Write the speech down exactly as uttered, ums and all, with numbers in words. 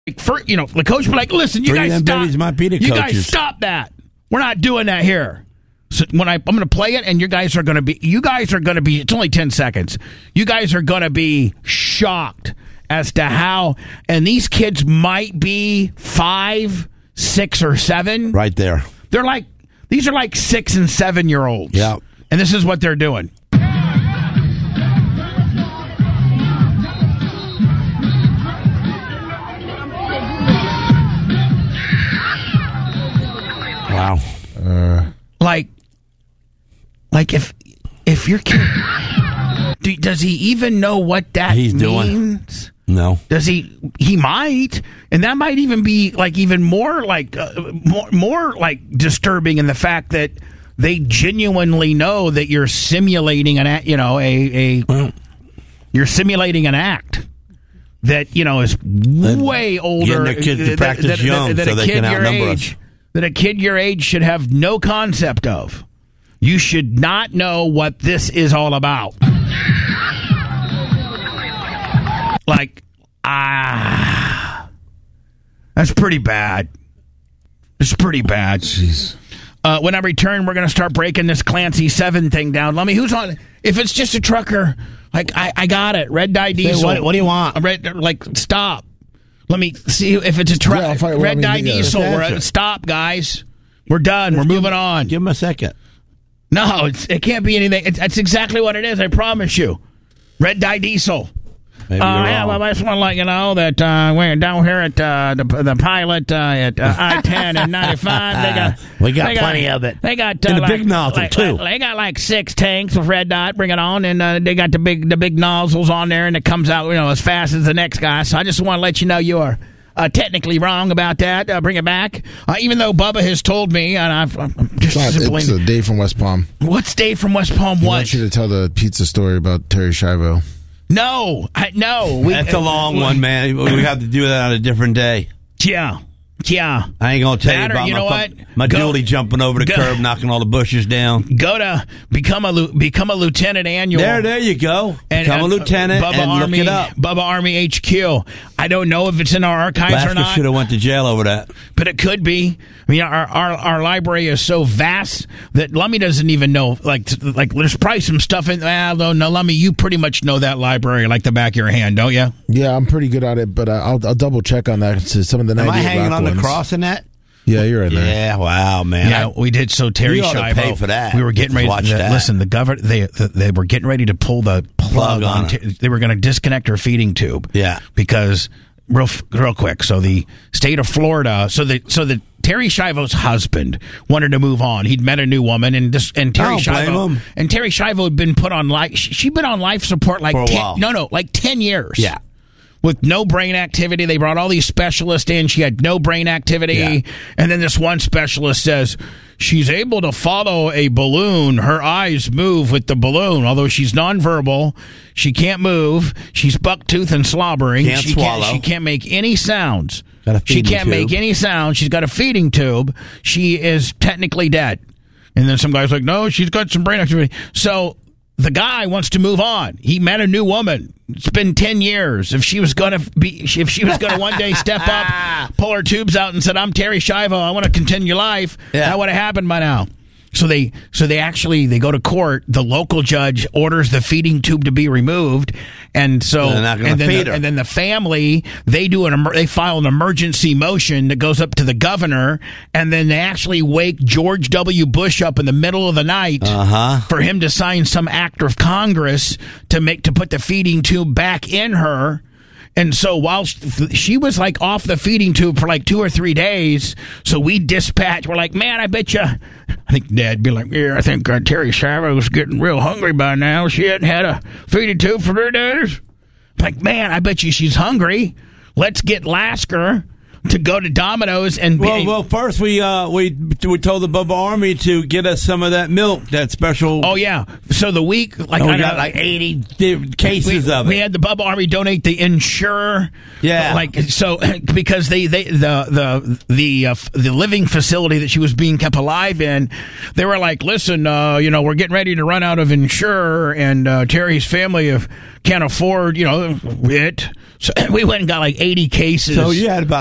For, you know, the coach will be like, listen, you Three guys of them stop. babies might be the you coaches. guys stop that. We're not doing that here. So when I, I'm going to play it, and you guys are going to be, you guys are going to be, it's only ten seconds. You guys are going to be shocked as to how, and these kids might be five, six, or seven. Right there. They're like, these are like six and seven year olds. Yeah. And this is what they're doing. Wow. Uh, Like, like if if your kid, do, does he even know what that He's means? doing. No. Does he? He might, and that might even be like even more like uh, more more like disturbing in the fact that they genuinely know that you're simulating an act. You know, a a Well, you're simulating an act that you know is way older. getting their kids to that- practice that- that- young that so a they kid can your outnumber age, us. That a kid your age should have no concept of. You should not know what this is all about. Like, ah, that's pretty bad. It's pretty bad. jeez. Uh, when I return, we're going to start breaking this Clancy seven thing down. Let me, who's on? If it's just a trucker, like, I, I got it. Red dye diesel. what- what do you want? A Red, like, stop. Let me see if it's a Yeah, I'll truck. find- well, I Red mean, dye yeah. diesel. Just We're answer. at, stop, guys. We're done. We're moving on. Give him a second. No, it's, it can't be anything. It's, that's exactly what it is. I promise you. Red dye diesel. Maybe Uh, you're yeah, wrong. well, I just want to let you know that uh, we're down here at uh, the the pilot uh, at uh, I ten and ninety-five. They got We got they plenty of it. They got uh, And the like, big nozzle, like- too. like- they got like six tanks with red dot. Bring it on, and uh, they got the big the big nozzles on there, and it comes out you know as fast as the next guy. So I just want to let you know you are. Uh, technically wrong about that. Uh, bring it back. Uh, even though Bubba has told me, and I've, I'm just It's, not, simply. it's a Dave from West Palm. What's Dave from West Palm? He What? wants you to tell the pizza story about Terry Schiavo. No, I, no. We, That's a long one, man. We have to do that on a different day. Yeah, yeah. I ain't gonna tell That you or about you my, know fu- what? my Go- dually jumping over the go- curb, knocking all the bushes down. Go to become a lu- become a lieutenant annual. There, there you go. And, Become a uh, lieutenant Bubba and Army, look it up. Bubba Army H Q. I don't know if it's in our archives or Lasker not, should have went to jail over that. but it could be. I mean, our, our our library is so vast that Lummy doesn't even know. Like, like there's probably some stuff in. I don't know, Lummy. You pretty much know that library like the back of your hand, don't you? Yeah, I'm pretty good at it, but uh, I'll, I'll double check on that. To some of the Am I ninety-eight hanging Rock on the ones. cross in that? Yeah, you're in there. Yeah, wow, man. Yeah, I- we did. So Terry You ought to Schiavo, pay for that. we were getting ready. Watch to, that. Listen, the government they they were getting ready to pull the plug, Plug on on. T- they were going to disconnect her feeding tube. Yeah. because real f- real quick. So the state of Florida. So the so the Terry Schiavo's husband wanted to move on. He'd met a new woman, and this and Terry I don't blame Schiavo him. and Terry Schiavo had been put on life. She'd been on life support like For a ten, while. no no like ten years. Yeah. With no brain activity. They brought all these specialists in. She had no brain activity. Yeah. And then this one specialist says she's able to follow a balloon. Her eyes move with the balloon. Although she's nonverbal, she can't move. She's bucktooth and slobbering. Can't she swallow. Can't, she can't make any sounds. Got a She feeding can't tube. make any sound. She's got a feeding tube. She is technically dead. And then some guy's like, no, she's got some brain activity. So the guy wants to move on. He met a new woman. It's been ten years. If she was going to be, if she was going to one day step up, pull her tubes out and said, I'm Terry Schiavo, I want to continue life, Yeah. that would have happened by now. So they, so they actually, they go to court. The local judge orders the feeding tube to be removed, and so, They're not gonna and then, feed the, her. and then the family, they do an, emer- they file an emergency motion that goes up to the governor, and then they actually wake George W. Bush up in the middle of the night Uh-huh. for him to sign some act of Congress to make to put the feeding tube back in her. And so while she was like off the feeding tube for like two or three days, so we dispatched. We're like, man, I bet you. I think Dad'd be like, yeah, I think uh, Terry Schiavo was getting real hungry by now. She hadn't had a feeding tube for three days. Like, man, I bet you she's hungry. Let's get Lasker to go to Domino's and be, Well, well, first we uh, we we told the Bubba Army to get us some of that milk, that special. oh yeah. So the week, like and we I got know- like eighty di- cases we, of we it. had the Bubba Army donate the Ensure. Yeah. Like so because they, they the the the uh, the living facility that she was being kept alive in, they were like, listen, uh, you know, we're getting ready to run out of Ensure, and uh, Terry's family of can't afford, you know, it. So we went and got like eighty cases. So you had about